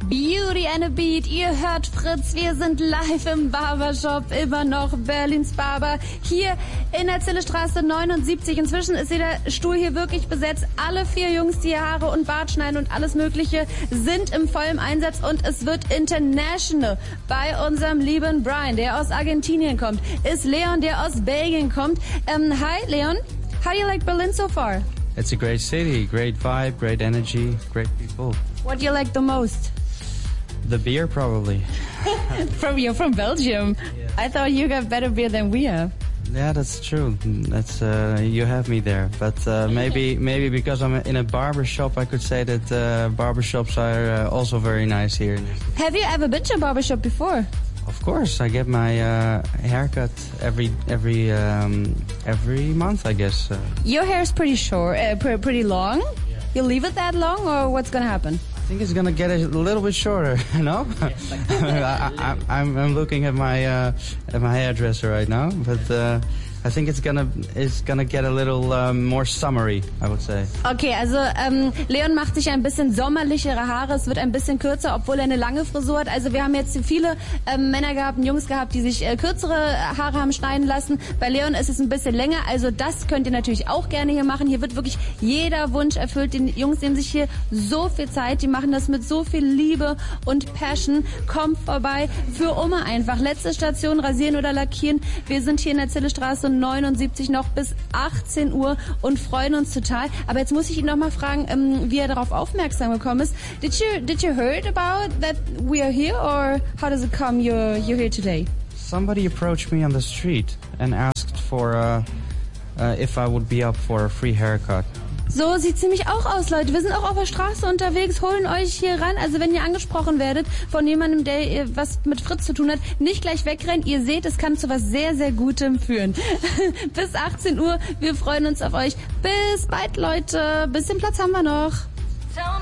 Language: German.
Beauty and a Beat, ihr hört Fritz, wir sind live im Barbershop, immer noch Berlins Barber, hier in der Zillestraße 79. Inzwischen ist der Stuhl hier wirklich besetzt. Alle 4 Jungs, die hier Haare und Bart schneiden und alles Mögliche, sind im vollen Einsatz und es wird international. Bei unserem lieben Brian, der aus Argentinien kommt, ist Leon, der aus Belgien kommt. Hi Leon, how do you like Berlin so far? It's a great city, great vibe, great energy, great people. What do you like the most? The beer, probably. You're from Belgium. Yeah. I thought you got better beer than we have. Yeah, that's true. That's you have me there, but maybe because I'm in a barber shop, I could say that barbershops are also very nice here. Have you ever been to a barbershop before? Of course, I get my haircut every month, I guess. Your hair is pretty short, pretty long. Yeah. You'll leave it that long, or what's gonna happen? I think it's gonna get a little bit shorter, no? Yes, I'm looking at my hairdresser right now, but I think it's gonna get a little more summery, I would say. Okay, also Leon macht sich ein bisschen sommerlichere Haare. Es wird ein bisschen kürzer, obwohl er eine lange Frisur hat. Also wir haben jetzt viele Männer gehabt und Jungs gehabt, die sich kürzere Haare haben schneiden lassen. Bei Leon ist es ein bisschen länger. Also das könnt ihr natürlich auch gerne hier machen. Hier wird wirklich jeder Wunsch erfüllt. Die Jungs nehmen sich hier so viel Zeit. Die machen das mit so viel Liebe und Passion. Kommt vorbei für Oma einfach. Letzte Station, rasieren oder lackieren. Wir sind hier in der Zillestraße 79 noch bis 18 Uhr und freuen uns total. Aber jetzt muss ich ihn noch mal fragen, wie er darauf aufmerksam gekommen ist. Did you heard about that we are here, or how does it come you're here today? Somebody approached me on the street and asked for if I would be up for a free haircut. So sieht's nämlich auch aus, Leute. Wir sind auch auf der Straße unterwegs, holen euch hier ran. Also wenn ihr angesprochen werdet von jemandem, der was mit Fritz zu tun hat, nicht gleich wegrennen. Ihr seht, es kann zu was sehr, sehr Gutem führen. Bis 18 Uhr, wir freuen uns auf euch. Bis bald, Leute. Bisschen Platz haben wir noch.